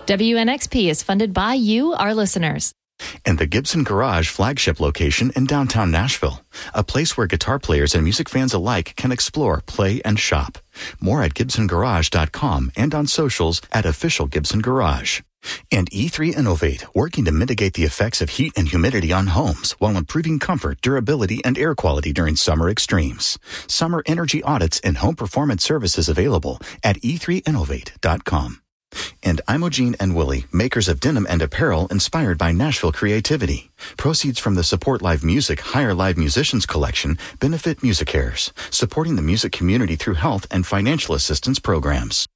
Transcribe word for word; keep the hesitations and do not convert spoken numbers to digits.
W N X P is funded by you, our listeners. And the Gibson Garage flagship location in downtown Nashville, a place where guitar players and music fans alike can explore, play, and shop. More at gibson garage dot com and on socials at Official Gibson Garage. And E three Innovate, working to mitigate the effects of heat and humidity on homes while improving comfort, durability, and air quality during summer extremes. Summer energy audits and home performance services available at e three innovate dot com. And Imogene and Willie, makers of denim and apparel inspired by Nashville creativity. Proceeds from the Support Live Music Hire Live Musicians collection benefit MusiCares, supporting the music community through health and financial assistance programs.